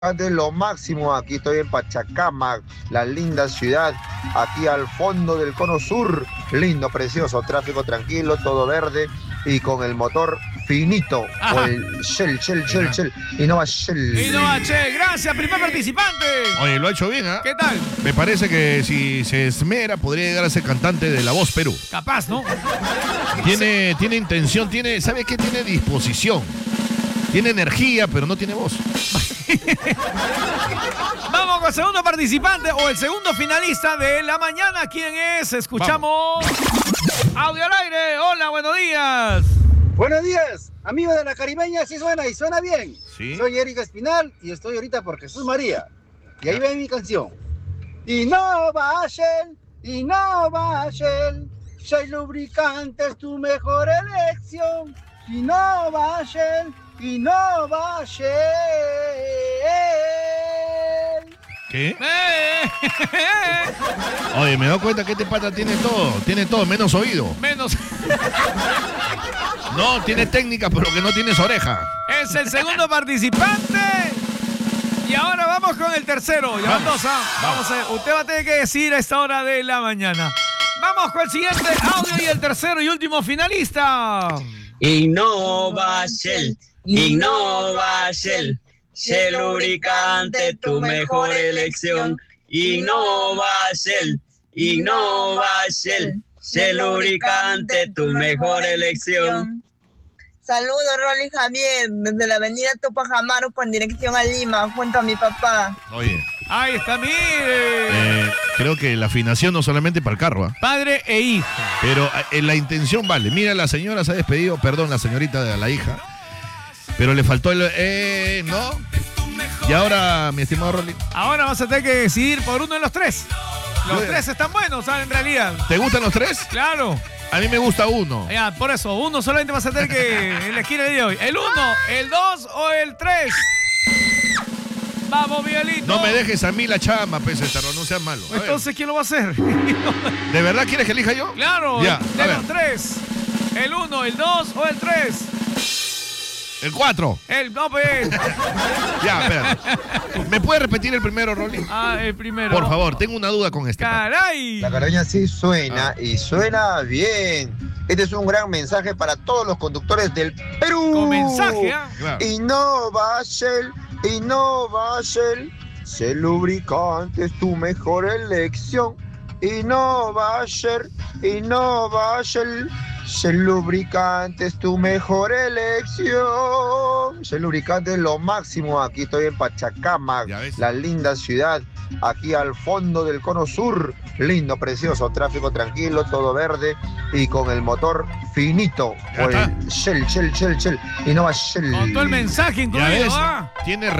de lo máximo. Aquí estoy en Pachacamac, la linda ciudad, aquí al fondo del cono sur. Lindo, precioso, tráfico tranquilo, todo verde y con el motor finito. Ajá. O el Shell. Innova Shell. Innova Shell, gracias, primer participante. Oye, lo ha hecho bien, ¿ah? ¿Qué tal? Me parece que si se esmera podría llegar a ser cantante de La Voz Perú. Capaz, ¿no? Tiene intención, ¿sabe qué? Tiene disposición. Tiene energía, pero no tiene voz. Vamos con el segundo participante o el segundo finalista de la mañana. ¿Quién es? Escuchamos. Audio al aire. Hola, buenos días. Buenos días, amigos de la Caribeña, sí suena y suena bien. ¿Sí? Soy Erika Espinal y estoy ahorita por Jesús María. Y ahí va mi canción. Innova Shell, Shell lubricante es tu mejor elección. Innova Shell. ¿Qué? Oye, me doy cuenta que este pata tiene todo, menos oído. Menos. No, tiene técnica, pero que no tienes oreja. Es el segundo participante. Y ahora vamos con el tercero. Ya van dos, ¿ah? Vamos a ver. Usted va a tener que decir a esta hora de la mañana. Vamos con el siguiente audio y el tercero y último finalista. Innova Shell, Shell lubricante, tu mejor elección. Innova Shell, Shell lubricante, tu mejor elección. Saludos, Rolly Javier, desde la avenida Tupac Amaru con dirección a Lima, junto a mi papá. Oye. Ahí está, mire. Creo que la afinación no solamente para el carro, ¿ah? Padre e hijo. Pero la intención vale. Mira, la señora se ha despedido, perdón, la señorita de la hija. Pero le faltó el... ¿no? Y ahora, mi estimado Rolly. Ahora vas a tener que decidir por uno de los tres. Los tres están buenos, ¿sabes? En realidad. ¿Te gustan los tres? Claro. A mí me gusta uno. Ya, por eso, uno solamente vas a tener que elegir el día de hoy. ¿El 1, el 2 o el 3? Vamos, Miguelito. No me dejes a mí la chamba, pese tarro, no seas malo. Entonces, ¿quién lo va a hacer? ¿De verdad quieres que elija yo? Claro, ya, de los tres. ¿El 1, el 2 o el 3? El 4. No, pues. Ya, espera. ¿Me puedes repetir el primero, Rolly? El primero. Por favor, tengo una duda con este. ¡Caray! La caraña sí suena y suena bien. Este es un gran mensaje para todos los conductores del Perú. Con mensaje, ¿ah? Claro. Innova Shell, Shell lubricante es tu mejor elección. Innova Shell, Shell lubricante es tu mejor elección. Shell lubricante es lo máximo. Aquí estoy en Pachacamac, la linda ciudad, aquí al fondo del cono sur. Lindo, precioso, tráfico tranquilo, todo verde y con el motor finito. O el Shell. Innova Shell. Con todo el mensaje incluido, Tiene